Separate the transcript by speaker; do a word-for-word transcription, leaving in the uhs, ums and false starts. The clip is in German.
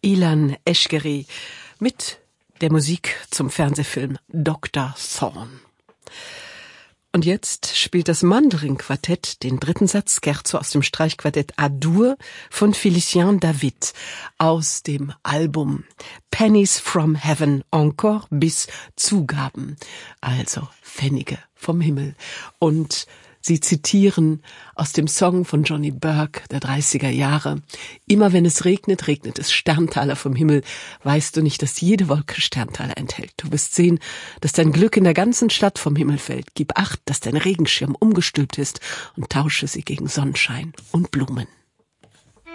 Speaker 1: Ilan Eschgeri mit der Musik zum Fernsehfilm Doktor Thorne. Und jetzt spielt das Mandarin-Quartett den dritten Satz Scherzo aus dem Streichquartett A-Dur von Félicien David aus dem Album Pennies from Heaven encore bis Zugaben, also Pfennige vom Himmel. Und sie zitieren aus dem Song von Johnny Burke der dreißiger Jahre. Immer wenn es regnet, regnet es Sterntaler vom Himmel. Weißt du nicht, dass jede Wolke Sterntaler enthält? Du wirst sehen, dass dein Glück in der ganzen Stadt vom Himmel fällt. Gib acht, dass dein Regenschirm umgestülpt ist und tausche sie gegen Sonnenschein und Blumen.